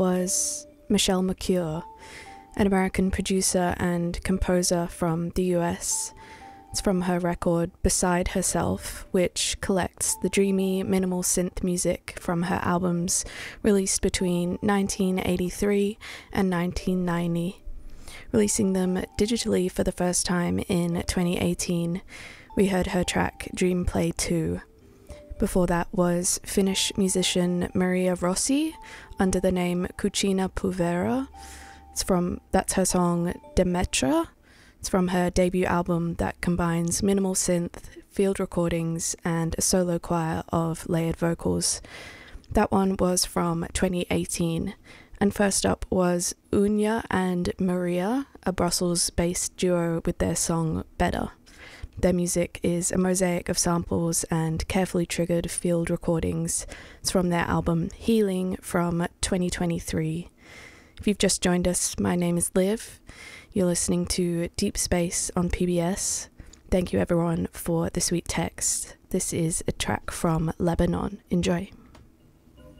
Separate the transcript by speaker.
Speaker 1: was Michelle McCure, an American producer and composer from the US. It's from her record Beside Herself, which collects the dreamy, minimal synth music from her albums released between 1983 and 1990. Releasing them digitally for the first time in 2018, we heard her track Dream Play 2. Before that was Finnish musician Maria Rossi under the name Cucina Puvera. That's her song Demetra. It's from her debut album that combines minimal synth, field recordings, and a solo choir of layered vocals. That one was from 2018. And first up was Unya and Maria, a Brussels-based duo with their song Better. Their music is a mosaic of samples and carefully triggered field recordings. It's from their album Healing from 2023. If you've just joined us, my name is Liv. You're listening to Deep Space on PBS. Thank you everyone for the sweet text. This is a track from Lebanon. Enjoy.